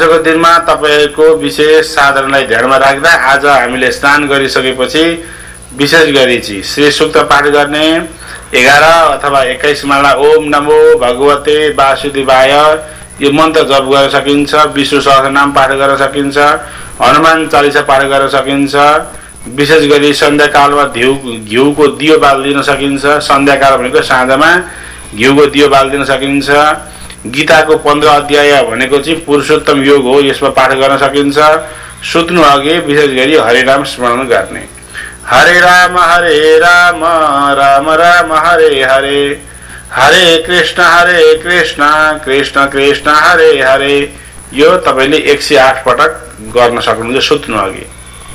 आजको दिनमा तपाईको विशेष साधनालाई ध्यानमा राख्दा आज हामीले स्नान गरिसकेपछि विशेष गरी चाहिँ श्री सूक्त पाठ गर्ने 11 अथवा 21 माला ओम नमो भगवते वासुदेवाय यो मन्त्र जप गर्न सकिन्छ, विष्णु सहस्रनाम पाठ गर्न सकिन्छ, हनुमान चालिसा पाठ गर्न सकिन्छ। विशेष गरी सन्ध्याकालमा घिउको दियो बाल्दिन सकिन्छ। सन्ध्याकाल भनेको साँझमा घिउको दियो बाल्दिन सकिन्छ। गीताको 15 अध्याय भनेको चाहिँ पुरुषोत्तम योग हो, यसमा पाठ गर्न सकिन्छ। सुत्नु अघि विशेष गरी हरे नाम स्मरण गर्ने। हरे राम राम राम हरे हरे, हरे कृष्ण कृष्ण कृष्ण हरे हरे। यो तपाईले 108 पटक गर्न सक्नुहुन्छ सुत्नु अघि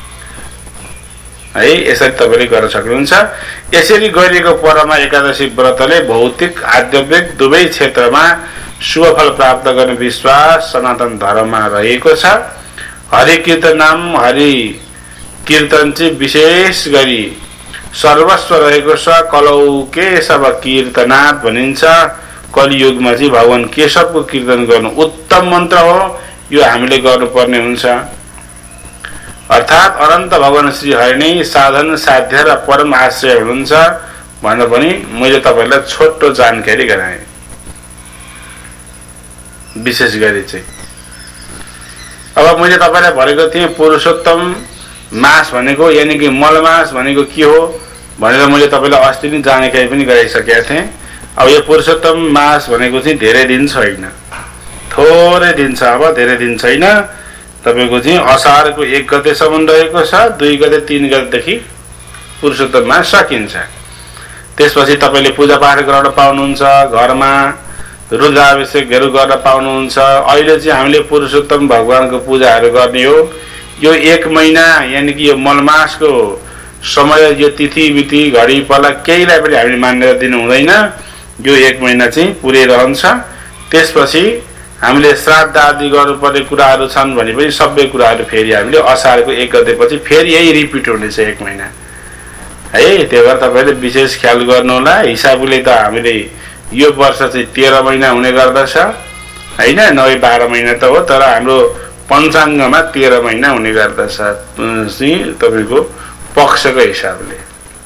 है। यसरी तपाईले गर्न सक्नुहुन्छ। यसरी गरिएको परमा एकादशी व्रतले भौतिक आध्यात्मिक दुवै क्षेत्रमा शुभ फल प्राप्त गर्ने विश्वास सनातन धर्ममा रहेको छ। हरि कीर्तन नाम हरि कीर्तन चाहिँ विशेष गरी सर्वस्व रहेको छ। कलौ केशव कीर्तनाथ भनिन्छ। कलियुगमा चाहिँ भगवान केशवको कीर्तन गर्नु उत्तम मन्त्र हो। यो हामीले गर्नुपर्ने हुन्छ। अर्थात अनन्त भगवान श्री हरि नै साधन साध्य र परम आश्रय हुनुहुन्छ भनेर पनि मैले तपाईलाई छोटो जानकारी गराएँ। विशेष गरी चाहिँ अब मैले तपाईलाई भनेको थिएँ पुरुषोत्तम मास भनेको यानी कि मलमास भनेको के हो भनेर मैले तपाईलाई अस्ति नै जानकारी पनि गराइसकेका थिएँ। अब यो पुरुषोत्तम मास भनेको चाहिँ धेरै दिन छैन, थोरै दिन छ। अब धेरै दिन छैन। तपाईको चाहिँ असारको 1 गतेसम्म रहेको छ। 2 गते 3 गतेदेखि पुरुषोत्तम मास सकिन्छ। त्यसपछि तपाईले पूजापाठ गर्न पाउनुहुन्छ, घरमा रुद्राभिषेकहरू गर्न पाउनुहुन्छ। अहिले चाहिँ हामीले पुरुषोत्तम भगवानको पूजाहरू गर्ने हो। यो 1 महिना यानी कि यो मलमासको समय, यो तिथि मिति घडी पल्ला केहीलाई पनि हामीले मान्यता दिनु हुँदैन। यो 1 महिना चाहिँ पुरै रहन्छ। त्यसपछि हामीले श्राद्ध आदि गर्नुपर्ने कुराहरू छन् भने पनि सबै कुराहरू फेरि हामीले असारको 1 गतेपछि फेरि यही रिपिट हुनेछ 1 महिना है। त्यही भएर तपाईले विशेष ख्याल गर्नु होला। हिसाबले त हामीले यो वर्ष चाहिँ 13 महिना हुने गर्दछ हैन, नभए 12 महिना त हो, तर हाम्रो पञ्चाङ्गमा 13 महिना हुने गर्दछ तपाईको पक्षको हिसाबले।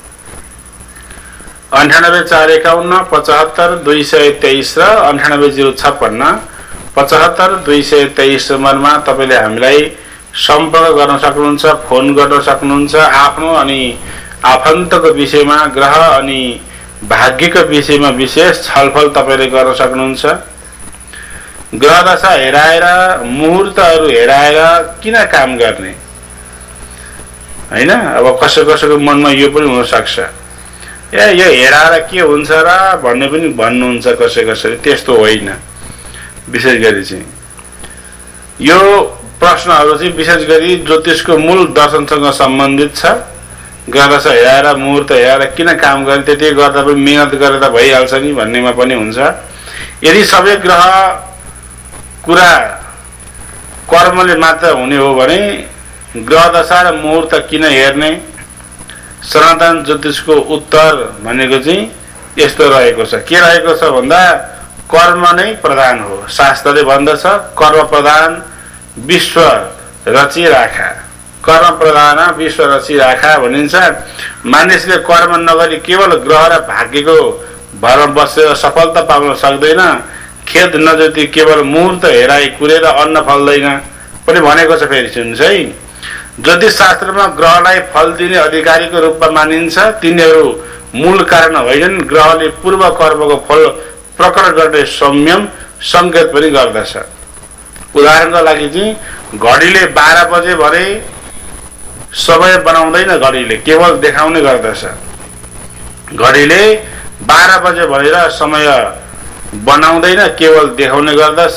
98 451 75 223 र 98 056 75 223 नम्बरमा तपाईले हामीलाई सम्पर्क गर्न सक्नुहुन्छ, फोन गर्न सक्नुहुन्छ। आफ्नो अनि आफन्तको विषयमा, ग्रह अनि भाग्यको विषयमा विशेष छलफल तपाईले गर्न सक्नुहुन्छ। ग्रह दशा हेराएर, मुहूर्तहरू हेराएर किन काम गर्ने हैन। अब कसैको मनमा यो पनि हुन सक्छ, ए यो हेराएर के हुन्छ र भन्ने पनि भन्नुहुन्छ कसैले। त्यस्तो होइन। विशेष गरी चाहिँ यो प्रश्नहरू चाहिँ विशेष गरी ज्योतिषको मूल दर्शनसँग सम्बन्धित छ। ग्रह दशा हेराएर, मुहूर्त हेराएर किन काम गर्ने, त्यति गर्दा पनि मेहनत गरेर भइहाल्छ नि भन्नेमा पनि हुन्छ। यदि सबै ग्रह कुरा कर्मले मात्र हुने हो भने ग्रह दशा र मुहूर्त किन हेर्ने। सनातन ज्योतिषको उत्तर भनेको चाहिँ यस्तो रहेको छ। के रहेको छ भन्दा कर्म नै प्रधान हो। शास्त्रले भन्दछ कर्म प्रधान विश्व रची राखा, कर्म प्रधान विश्व रची राखा भनिन्छ। मानिसले कर्म नगरी केवल ग्रह र भाग्यको भरमा बसेर सफलता पाउन सक्दैन। खेत नजोति केवल मुहूर्त हेराई कुरेर अन्न फल्दैन पनि भनेको छ। फेरि सुन्नुहोस् है, ज्योतिष शास्त्रमा ग्रहलाई फल दिने अधिकारीको रूपमा मानिन्छ। तिनीहरू मूल कारण होइनन्। ग्रहले पूर्व कर्मको फल प्रकट गर्ने संयम संकेत पनि गर्दछ। उदाहरणको लागि चाहिँ घडीले 12 बजे भरे समय बनाउँदैन, घडीले केवल देखाउने गर्दछ। घडीले 12 बजे भनेर समय बनाउँदैन, केवल देखाउने गर्दछ।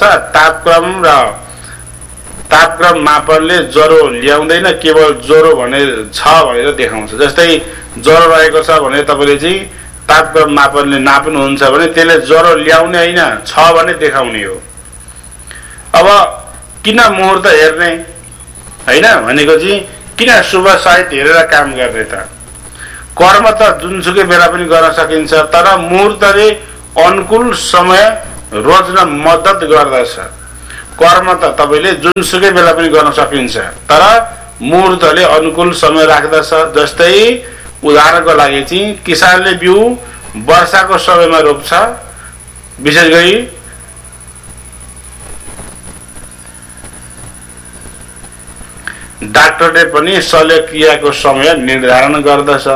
तापक्रम मापनले ज्वरो ल्याउँदैन, केवल ज्वरो भनेर देखाउँछ। जस्तै ज्वरो रहेको छ भने तपाईले चाहिँ तापक्रम मापनले नाप्नुहुन्छ भने त्यसले ज्वरो ल्याउने होइन, छ भने देखाउने हो। अब किन मुहूर्त हेर्ने हैन भनेको चाहिँ किन शुभ साहित हेरेर काम गर्ने त। कर्म त जुनसुकै बेला पनि गर्न सकिन्छ, तर मुहूर्तले अनुकूल समय रोज्न मद्दत गर्दछ। कर्म त तपाईले जुनसुकै बेला पनि गर्न सकिन्छ, तर मुहूर्तले अनुकूल समय राख्दछ। जस्तै उदाहरणको लागि चाहिँ किसानले बिउ वर्षाको समयमा रोप्छ, विशेष गरी डाक्टरले पनि शल्यक्रियाको समय निर्धारण गर्दछ।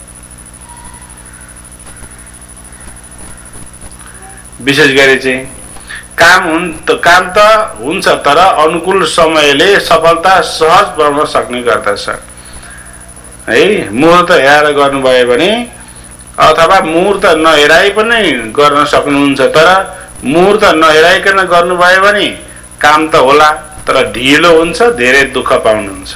विशेष गरी चाहिँ काम त हुन्छ, तर अनुकूल समयले सफलता सहज बनाउन सक्ने गर्दछ है। मुहूर्त हेरेर गर्नुभयो भने अथवा मुहूर्त नहेराइ पनि गर्न सक्नुहुन्छ, तर मुहूर्त नहेराइकन गर्नुभयो भने काम त होला तर ढिलो हुन्छ, धेरै दुःख पाउनुहुन्छ।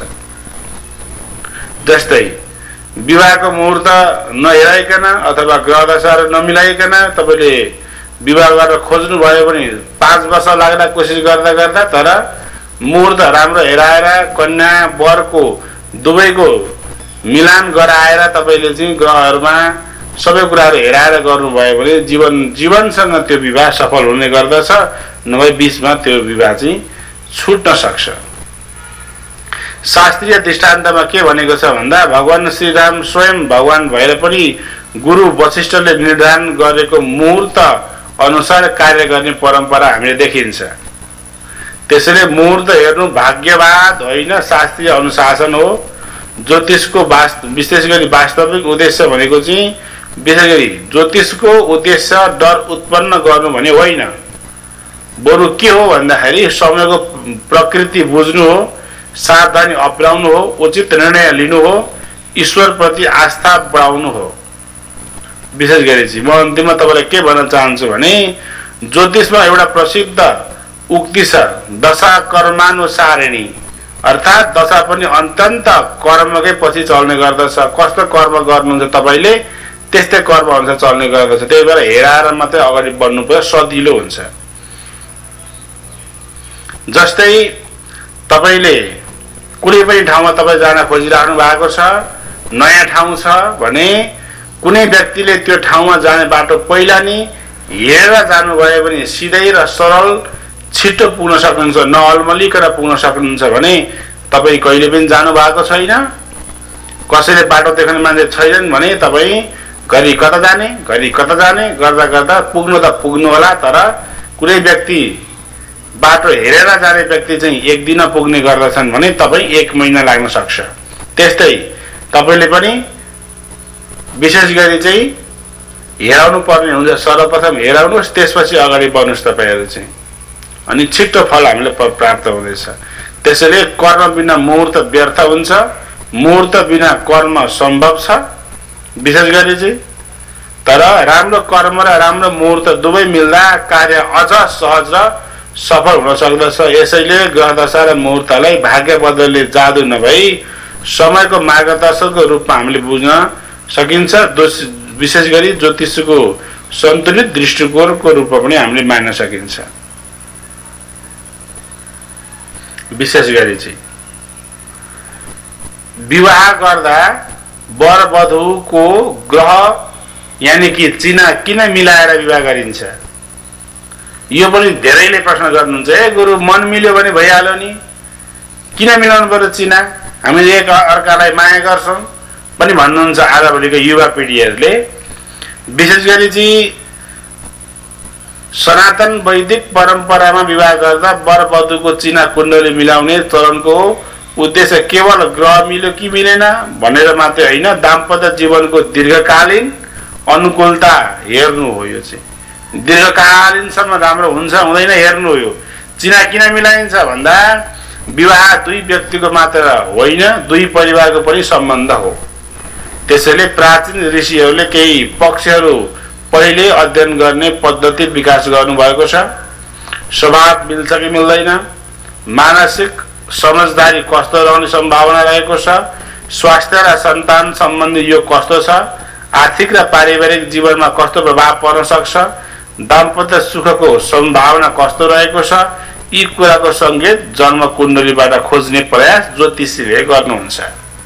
जस्तै विवाहको मुहूर्त नहेराइकन अथवा ग्रह दशाहरू नमिलाइकन तपाईले विवाह गरेर खोज्नु भयो भने 5 वर्ष लाग्दा कोसिस गर्दा गर्दा, तर मुहूर्त राम्रो हेराएर कन्या वरको दुवैको मिलान गराएर तपाईले चाहिँ ग्रहहरुमा सबै कुराहरु हेराएर गर्नुभयो भने जीवनसँग त्यो विवाह सफल हुने गर्दछ, नभए बीचमा त्यो विवाह चाहिँ छुट्न सक्छ। शास्त्रीय दृष्टान्तमा के भनेको छ भन्दा भगवान श्रीराम स्वयं भगवान भएर पनि गुरु वशिष्ठले निर्धारण गरेको मुहूर्त अनुसार कार्य गर्ने परम्परा हामीले देखिन्छ। त्यसैले मुहूर्त हेर्नु भाग्यवाद होइन, शास्त्रीय अनुशासन हो। ज्योतिषको विशेष गरी वास्तविक उद्देश्य भनेको चाहिँ विशेष गरी ज्योतिषको उद्देश्य डर उत्पन्न गर्नु भने होइन, बरु के हो भन्दाखेरि समयको प्रकृति बुझ्नु हो, सावधानी अपनाउनु हो, उचित निर्णय लिनु हो, ईश्वर प्रति आस्था बढाउनु हो। विशेष गरी चाहिँ म अन्तिममा तपाईलाई के भन्न चाहन्छु भने ज्योतिषमा एउटा प्रसिद्ध उक्ति छ, दशा कर्मानुसारिणी, अर्थात दशा पनि अत्यन्त कर्मकै पछि चल्ने गर्दछ। कस्तो कर्म गर्नुहुन्छ तपाईले त्यस्तै कर्म अनुसार चल्ने गर्दछ। त्यही भएर हेराएर मात्रै अगाडि बढ्नु पर्यो, सजिलो हुन्छ। जस्तै तपाईले कुनै पनि ठाउँमा तपाई जान खोजिराख्नु भएको छ, नयाँ ठाउँ छ भने कुनै व्यक्तिले त्यो ठाउँमा जाने बाटो पहिला नि हेरेर जानुभयो भने सिधै र सरल छिटो पुग्न सक्नुहुन्छ, नअल्मलिकन पुग्न सक्नुहुन्छ भने तपाई कहिले पनि जानु भएको छैन, कसैले बाटो देखाउने मान्छे छैनन् भने तपाई घरि कता जाने गर्दा गर्दा पुग्नु त पुग्नु होला, तर कुनै व्यक्ति बाटो हेरेर जाने व्यक्ति चाहिँ एक दिन पुग्ने गर्दछन् भने तपाई 1 महिना लाग्न सक्छ। त्यस्तै तपाईले पनि विशेष गरी चाहिँ हेराउनु पर्ने हुन्छ। सर्वप्रथम हेराउनुस्, त्यसपछि अगाडि बढ्नुस् तपाईहरु चाहिँ, अनि छिटो फल हामीले प्राप्त हुँदैछ। त्यसैले कर्म बिना मुहूर्त व्यर्थ हुन्छ, मुहूर्त बिना कर्म सम्भव छ विशेष गरी चाहिँ। तर राम्रो कर्म र राम्रो मुहूर्त दुवै मिल्दा कार्य अझ सहज र सफल हुन सक्दछ। यसैले ग्रह दशा र मुहूर्तलाई भाग्य बदलले जादु नभई समयको मार्गदर्शकको रूपमा हामीले बुझ्न सकिन्छ। विशेष गरी ज्योतिषको सन्तुलित दृष्टिकोणको रूपमा पनि हामीले मान्न सकिन्छ। विशेष गरी चाहिँ विवाह गर्दा वर वधुको ग्रह यानी कि चिना किन मिलाएर विवाह गरिन्छ, यो पनि धेरैले प्रश्न गर्नुहुन्छ। ए गुरु मन मिल्यो भने भइहाल्यो नि, किन मिलाउनु पर्यो चिना, हामीले एक अर्कालाई माया गर्छौं पनि भन्नुहुन्छ आजभोलिको युवा पिढीहरूले। विशेष गरी चाहिँ सनातन वैदिक परम्परामा विवाह गर्दा वर वधुको चिना कुण्डली मिलाउने चलनको उद्देश्य केवल ग्रह मिल्यो कि मिलेन भनेर मात्रै होइन, दाम्पत्य जीवनको दीर्घकालीन अनुकूलता हेर्नु हो। यो चाहिँ दीर्घकालीनसम्म राम्रो हुन्छ हुँदैन हेर्नु हो। यो चिना किन मिलाइन्छ भन्दा विवाह दुई व्यक्तिको मात्र होइन, दुई परिवारको पनि सम्बन्ध हो। त्यसैले प्राचीन ऋषिहरूले केही पक्षहरू पहिले अध्ययन गर्ने पद्धति विकास गर्नुभएको छ। स्वभाव मिल्छ कि मिल्दैन, मानसिक समझदारी कस्तो रहने सम्भावना रहेको छ, स्वास्थ्य र सन्तान सम्बन्धी योग कस्तो छ, आर्थिक र पारिवारिक जीवनमा कस्तो प्रभाव पर्न सक्छ, दाम्पत्य सुखको सम्भावना कस्तो रहेको छ, यी कुराको संकेत जन्म कुण्डलीबाट खोज्ने प्रयास ज्योतिषीले गर्नुहुन्छ।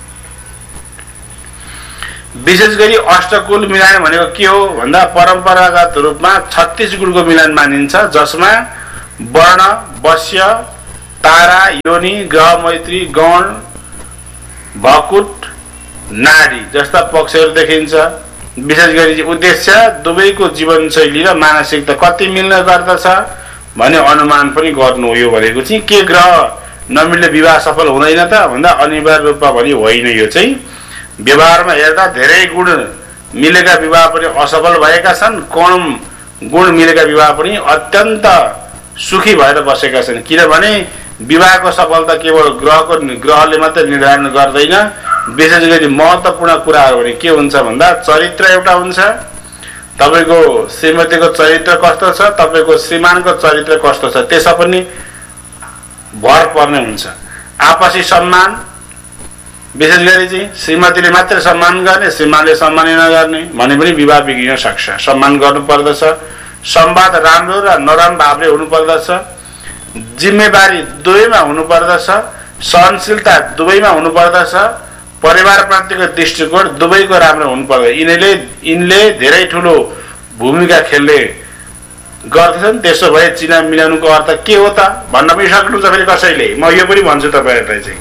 विशेष गरी अष्टकुल मिलान भनेको के हो भन्दा परम्परागत रूपमा 36 गुणको मिलान मानिन्छ, जसमा वर्ण, वश्य, तारा, योनि, ग्रह, मैत्री, गण, भकुट, नाडी जस्ता पक्षहरू देखिन्छ। विशेष गरी उद्देश्य दुवैको जीवनशैली र मानसिकता कति मिल्न गर्दछ भन्ने अनुमान पनि गर्नु हो। यो भनेको चाहिँ के ग्रह नमिल्ने विवाह सफल हुँदैन त भन्दा अनिवार्य रूपमा पनि होइन। यो चाहिँ व्यवहारमा हेर्दा धेरै गुण मिलेका विवाह पनि असफल भएका छन्, कम गुण मिलेका विवाह पनि अत्यन्त सुखी भएर बसेका छन्। किनभने विवाहको सफलता केवल ग्रहले मात्रै निर्धारण गर्दैन। विशेष गरी महत्त्वपूर्ण कुराहरू भने के हुन्छ भन्दा चरित्र एउटा हुन्छ, तपाईको श्रीमतीको चरित्र कस्तो छ, तपाईको श्रीमानको चरित्र कस्तो छ त्यसमा पनि भर पर्ने हुन्छ। आपसी सम्मान, विशेष गरी चाहिँ श्रीमतीले मात्र सम्मान गर्ने, श्रीमानले सम्मान नगर्ने भने पनि विवाह बिग्रिन सक्छ। सम्मान गर्नु पर्दछ, संवाद राम्रो र नरम भावले हुनु पर्दछ, जिम्मेवारी दुवैमा हुनु पर्दछ, सहनशीलता दुवैमा हुनु पर्दछ, परिवारप्रतिको दृष्टिकोण दुवैको राम्रो हुनु पर्दछ। यिनले धेरै ठुलो भूमिका खेल्ने गर्दछन्। त्यसो भए चिना मिलाउनुको अर्थ के हो त भन्न पनि सक्नुहुन्छ फेरि कसैले। म यो पनि भन्छु तपाईहरुलाई चाहिँ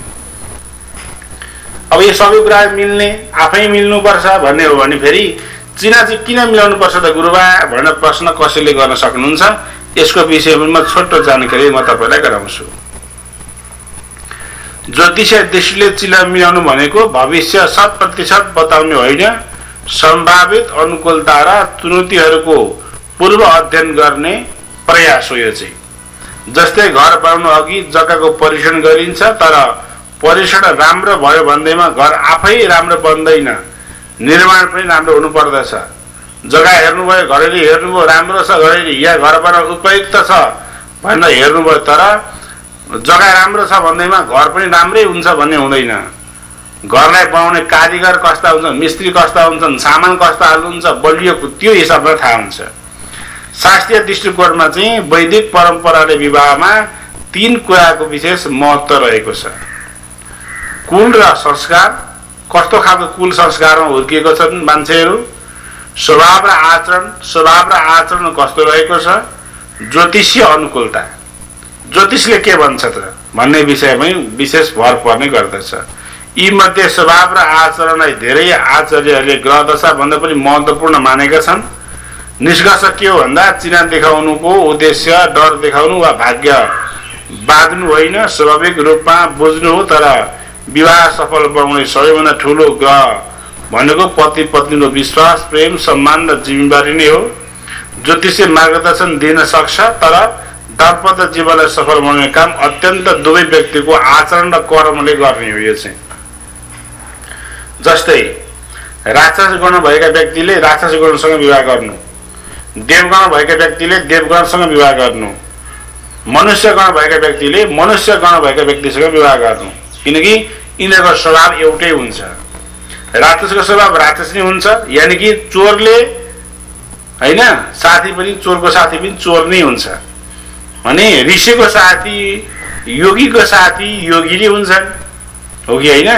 अब यो सबै कुरा मिल्ने आफै मिल्नुपर्छ भन्ने हो भने फेरि चिना चाहिँ किन मिलाउनु पर्छ त गुरुबा भनेर प्रश्न कसैले गर्न सक्नुहुन्छ। यसको विषयमा छोटो जानकारी म तपाईलाई गराउँछु। ज्योतिषीय दृष्टिले चिना मिलाउनु भनेको भविष्य 100% बताउने होइन, सम्भावित अनुकूलता र चुनौतीहरूको पूर्व अध्ययन गर्ने प्रयास हो। यो चाहिँ जस्तै घर बनाउनु अघि जग्गाको परीक्षण गरिन्छ, तर परीक्षण राम्रो भयो भन्दैमा घर आफै राम्रो बन्दैन, निर्माण पनि राम्रो हुनु पर्दछ। जग्गा हेर्नुभयो, घरेलु हेर्नुभयो, राम्रो छ घरेलु, या घर बनाउन उपयुक्त छ भनेर हेर्नुभयो, तर जग्गा राम्रो छ भन्दैमा घर पनि राम्रै हुन्छ भन्ने हुँदैन। घरलाई बनाउने कारिगर कस्ता हुन्छन्, मिस्त्री कस्ता हुन्छन्, सामान कस्ता हाल्नुहुन्छ, बलियो त्यो हिसाबमा थाहा हुन्छ। शास्त्रीय दृष्टिकोणमा चाहिँ वैदिक परम्पराले विवाहमा 3 कुराको विशेष महत्त्व रहेको छ। कुल र संस्कार, कस्तो खालको कुल संस्कारमा हुर्किएको छन् मान्छेहरू, स्वभाव र आचरण कस्तो रहेको छ, ज्योतिषीय अनुकूलता, ज्योतिषले के भन्छ त भन्ने विषयमै विशेष भर पर्ने गर्दछ। यी मध्ये स्वभाव र आचरणलाई धेरै आचार्यहरूले ग्रह दशा भन्दा पनि महत्त्वपूर्ण मानेका छन्। निष्कर्ष के हो भन्दा चिना देखाउनुको उद्देश्य डर देखाउनु वा भाग्य बाँध्नु होइन, स्वाभाविक रूपमा बुझ्नु हो। तर विवाह सफल बनाउने सबैभन्दा ठुलो ग्रह भनेको पति पत्नीको विश्वास, प्रेम, सम्मान र जिम्मेवारी नै हो। ज्योतिषले मार्गदर्शन दिन सक्छ, तर दाम्पत्य जीवनलाई सफल बनाउने काम अत्यन्त दुवै व्यक्तिको आचरण र कर्मले गर्ने हो। यो चाहिँ जस्तै राक्षस गुण भएका व्यक्तिले राक्षस गुणसँग विवाह गर्नु, देवगण भएका व्यक्तिले देवगणसँग विवाह गर्नु, मनुष्य गण भएका व्यक्तिले मनुष्य गण भएका व्यक्तिसँग विवाह गर्नु, किनकि यिनीहरूको स्वभाव एउटै हुन्छ। राक्षसको स्वभाव राक्षस नै हुन्छ, यानि कि चोरले हैन साथी पनि चोरको साथी पनि चोर नै हुन्छ भने ऋषिको साथी योगीको साथी योगी नै हुन्छन्, हो कि हैन?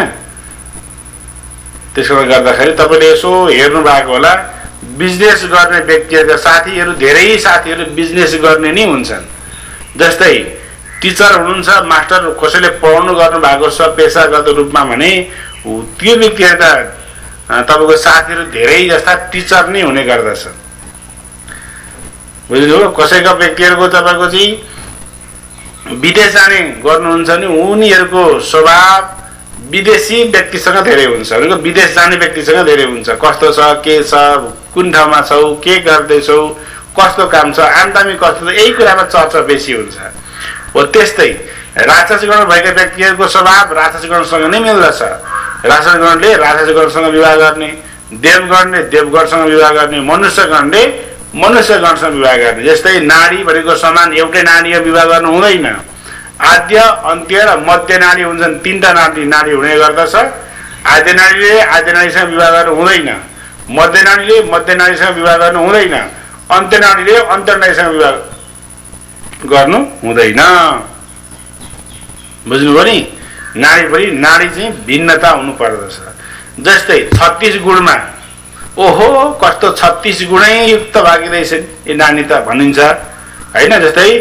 त्यसले गर्दाखेरि तपाईले यसो हेर्नु भएको होला, बिजनेस गर्ने व्यक्तिहरुका साथीहरु धेरै साथीहरु बिजनेस गर्ने नै हुन्छन्। जस्तै टिचर हुनुहुन्छ, मास्टर कसैले पढाउनु गर्नु भएको छ पेशागत रूपमा भने त्यो व्यक्तिहरुका तपाईको साथीहरु धेरै जस्ता टिचर नै हुने गर्दछ। बुझ्नुभयो? कसैका व्यक्तिहरुको तपाईको चाहिँ विदेश जाने गर्नुहुन्छ नि उनीहरुको स्वभाव विदेशी व्यक्तिसँग धेरै हुन्छ, उनीहरुको विदेश जाने व्यक्तिसँग धेरै हुन्छ। कस्तो छ, के छ, कुन ठाउँमा छौ, के गर्दैछौ, कस्तो काम छ, आमदामी कस्तो छ, यही कुरामा चर्चा बेसी हुन्छ। हो त्यस्तै राक्षसगण भएका व्यक्तिहरुको स्वभाव राक्षसगणसँग नै मिल्दछ। राक्षसगणले राक्षसगणसँग विवाह गर्ने, देवगणले देवगणसँग विवाह गर्ने, मनुष्यगणले मनुष्यगणसँग विवाह गर्ने। जस्तै नाडी भनेको समान एउटै नाडीमा विवाह गर्नु हुँदैन। आद्य, अन्त्य र मध्य नाडी हुन्छन्, 3टा नाडी हुने गर्दछ। आद्य नाडीले आद्य नाडीसँग विवाह गर्नु हुँदैन, मध्य नाडीले मध्य नाडीसँग विवाह गर्नु हुँदैन, अन्त्य नाडीले अन्त्य नाडीसँग विवाह गर्नु हुँदैन। बुझ्नुभयो नि? नाडी चाहिँ भिन्नता हुनु पर्दछ। जस्तै 36 गुणमा ओहो कस्तो 36 गुणै युक्त भागी रहेछन् यो नानी त भनिन्छ हैन। जस्तै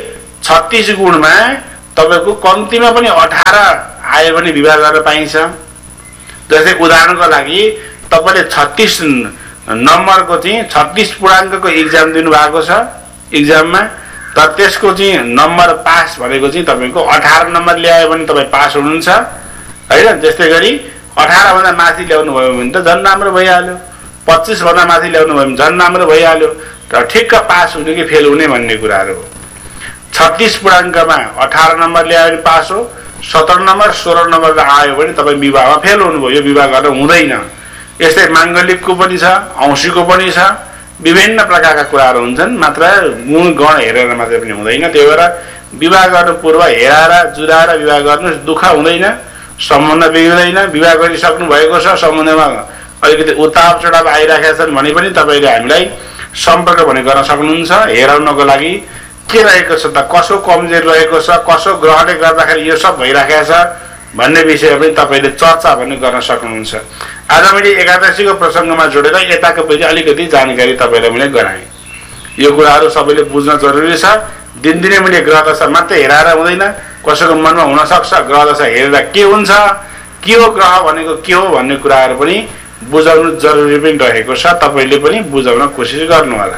36 गुणमा तपाईको कम्तीमा पनि 18 आयो भने विवाह गर्न पाइन्छ। जस्तै उदाहरणको लागि तपाईले 36 नम्बरको चाहिँ 36 पूर्णाङ्कको एक्जाम दिनु भएको छ, एक्जाममा तर त्यसको चाहिँ नम्बर पास भनेको चाहिँ तपाईको 18 नम्बर ल्यायो भने तपाई पास हुनुहुन्छ हैन। त्यस्तै गरी 18 भन्दा माथि ल्याउनु भयो भने त झन् राम्रो भइहाल्यो, 25 भन्दा माथि ल्याउनु भयो भने झन् राम्रो भइहाल्यो। तर ठिक्क पास हुने कि फेल हुने भन्ने कुराहरु हो। 36 पूर्णाङ्कमा 18 नम्बर ल्यायो भने पास हो, 17 नम्बर 16 नम्बर आयो भने तपाई विवाहमा फेल हुनुभयो, यो विवाह गर्न हुँदैन। यस्तै माङ्गलिकको पनि छ, औँसीको पनि छ, विभिन्न प्रकारका कुराहरु हुन्छन्। मात्र गुण गण हेरेर मात्रै पनि हुँदैन। त्यही भएर विवाह गर्नु पूर्व हेराएर जुराएर विवाह गर्नु, दुःख हुँदैन, सम्बन्ध बिग्रिँदैन। विवाह गरिसक्नु भएको छ, सम्बन्धमा अलिकति उताप चढाव आइराखेका छन् भने पनि तपाईले हामीलाई सम्पर्क भने गर्न सक्नुहुन्छ। हेराउनको लागि के रहेको छ त, कसो कमजोर रहेको छ, कसो ग्रहले गर्दाखेरि यो सब भइराखेको छ भन्ने विषय पनि तपाईले चर्चा पनि गर्न सक्नुहुन्छ। आज मैले एकादशीको प्रसङ्गमा जोडेर यताको पनि अलिकति जानकारी तपाईलाई मैले गराएँ। यो कुराहरु सबैले बुझ्न जरुरी छ। दिनदिनै मैले ग्रह दशा मात्रै हेराएर हुँदैन, कसैको मनमा हुन सक्छ ग्रह दशा हेरेर के हुन्छ, के हो ग्रह भनेको के हो भन्ने कुराहरु पनि बुझाउनु जरुरी पनि रहेको छ। तपाईले पनि बुझाउन कोसिस गर्नु होला।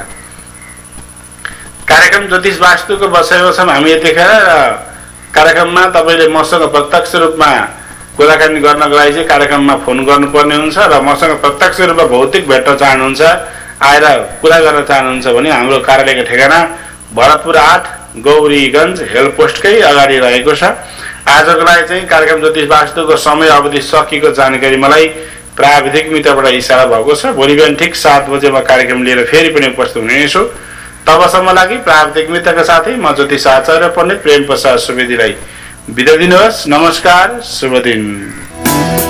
कार्यक्रम ज्योतिष वास्तुको बसाइमा छौं हामी यतिखेर। कार्यक्रममा तपाईले मसँग प्रत्यक्ष रूपमा कुराकानी गर्नको लागि चाहिँ कार्यक्रममा फोन गर्नुपर्ने हुन्छ र मसँग प्रत्यक्ष रूपमा भौतिक भेट्न चाहनुहुन्छ, आएर कुरा गर्न चाहनुहुन्छ भने हाम्रो कार्यालयको ठेगाना भरतपुर 8 गौरीगञ्ज हेल्प पोस्टकै अगाडि रहेको छ। आजको लागि चाहिँ कार्यक्रम ज्योतिष वास्तुको समय अवधि सकिएको जानकारी मलाई प्राविधिक मित्रबाट इशारा भएको छ। भोलि बिहान ठिक 7 बजेमा कार्यक्रम लिएर फेरि पनि उपस्थित हुनेछु। तबसम्म लागि प्राविधिक मित्रका साथै म ज्योतिष आचार्य पण्डित प्रेम प्रसाद सुवेदीलाई बिदा दिनुहोस्। नमस्कार, शुभ दिन।